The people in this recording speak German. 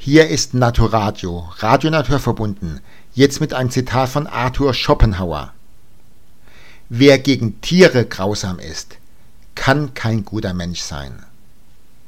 Hier ist Naturadio, Radio Natur verbunden, jetzt mit einem Zitat von Arthur Schopenhauer. Wer gegen Tiere grausam ist, kann kein guter Mensch sein.